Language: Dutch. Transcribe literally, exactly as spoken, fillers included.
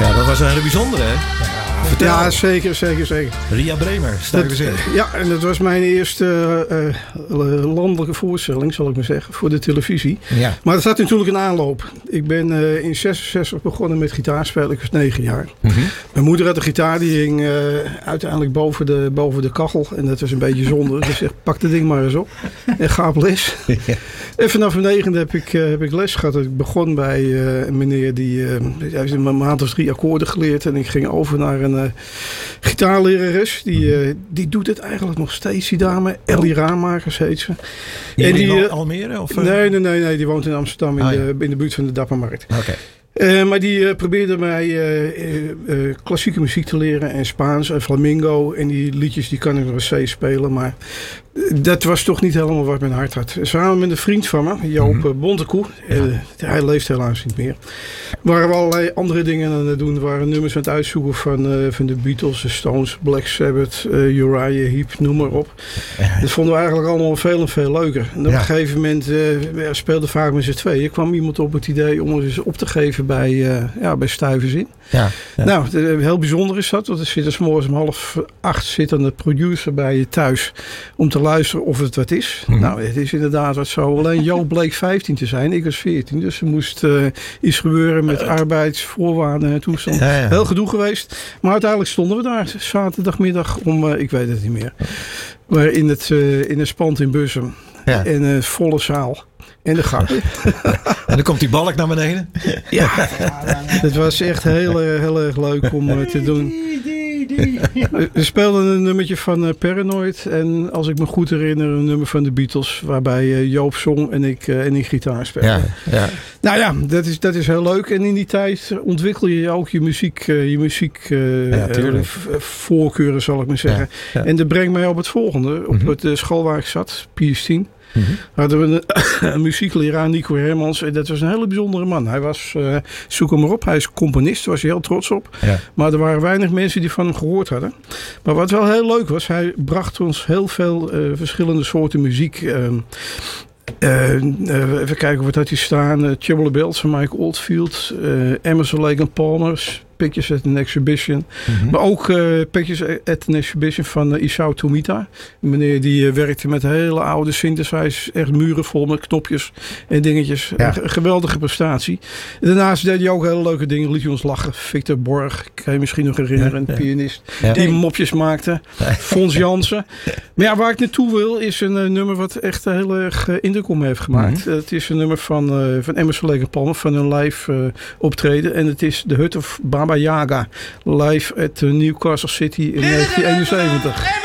Ja, dat was een hele bijzondere, hè? Vertel. Ja, zeker, zeker, zeker. Ria Bremer, sterke zin. Ja, en dat was mijn eerste uh, landelijke voorstelling, zal ik maar zeggen, voor de televisie. Ja. Maar dat had natuurlijk een aanloop. Ik ben uh, in zesenzestig begonnen met gitaarspelen. Ik was negen jaar. Mm-hmm. Mijn moeder had een gitaar, die hing uh, uiteindelijk boven de, boven de kachel. En dat was een beetje zonde. Dus ik pak dat ding maar eens op en ga op les. Ja. En vanaf mijn negende heb ik, uh, heb ik les gehad. Ik begon bij uh, een meneer die uh, hij heeft een maand of drie akkoorden geleerd. En ik ging over naar een uh, gitaarlerares. Die, uh, die doet het eigenlijk nog steeds, die dame. Ellie Ramakers heet ze. Die en die, in uh, Almere? Of, uh? Nee, nee, nee, nee. Die woont in Amsterdam in, ah, ja. de, in de buurt van de Dappermarkt. Oké. Okay. Uh, maar die uh, probeerde mij uh, uh, uh, klassieke muziek te leren. En Spaans en flamingo. En die liedjes die kan ik nog steeds spelen. Maar dat was toch niet helemaal wat mijn hart had. Samen met een vriend van me, Joop mm-hmm. Bontekoe. Ja. Uh, hij leeft helaas niet meer. Waren we allerlei andere dingen aan het doen. We waren nummers aan het uitzoeken van, uh, van de Beatles, de Stones, Black Sabbath, uh, Uriah Heep, noem maar op. Ja. Dat vonden we eigenlijk allemaal veel en veel leuker. En op ja. een gegeven moment uh, we speelden vaak met z'n tweeën. kwam iemand op het idee om ons eens op te geven bij, uh, ja, bij Stuivers in. Ja. Ja. Nou, de, heel bijzonder is dat. Want er zit er 's morgens om half acht zit dan de producer bij je thuis om te luisteren of het wat is. Hmm. Nou, het is inderdaad wat zo. Alleen Joop bleek vijftien te zijn. Ik was veertien. Dus er moest uh, iets gebeuren met uh, arbeidsvoorwaarden en toestand. Ja, ja. Heel gedoe geweest. Maar uiteindelijk stonden we daar zaterdagmiddag om, uh, ik weet het niet meer. Maar in het, uh, in het Spand in Bussum. Ja. In een volle zaal. En de gang. En dan komt die balk naar beneden. Ja, het was echt heel, heel erg leuk om uh, te doen. We speelden een nummertje van uh, Paranoid. En als ik me goed herinner, een nummer van de Beatles. Waarbij uh, Joop zong en ik, uh, en ik gitaar speelde. Ja, ja. Nou ja, dat is, dat is heel leuk. En in die tijd ontwikkel je ook je muziek, uh, je muziek uh, ja, uh, voorkeuren, zal ik maar zeggen. Ja, ja. En dat brengt mij op het volgende. Op mm-hmm. het uh, school waar ik zat, Piers tien. Mm-hmm. Hadden we een, een muziekleraar, Nico Hermans. En dat was een hele bijzondere man. Hij was, uh, zoek hem maar op, hij is componist. Daar was hij heel trots op. Ja. Maar er waren weinig mensen die van hem gehoord hadden. Maar wat wel heel leuk was, hij bracht ons heel veel uh, verschillende soorten muziek. Uh, Uh, uh, even kijken wat had hij staan. Uh, Tubular Bells van Mike Oldfield. Uh, Emerson, Lake and Palmer. Pictures at an Exhibition. Mm-hmm. Maar ook uh, Pictures at an Exhibition van uh, Isao Tomita. Een meneer die uh, werkte met hele oude synthesizers. Echt muren vol met knopjes en dingetjes. Ja. Een geweldige prestatie. En daarnaast deed hij ook hele leuke dingen. Liet hij ons lachen. Victor Borg, kan je misschien nog herinneren. Ja, een ja. pianist ja. die mopjes maakte. Ja. Fons Jansen. Maar ja, waar ik naartoe wil is een uh, nummer wat echt heel erg uh, indruk op me heeft gemaakt. Mm-hmm. Het is een nummer van, uh, van Emerson, Lake and Palmer. Van een live uh, optreden. En het is The Hut of Baba Yaga. Live at Newcastle City in negentien eenenzeventig.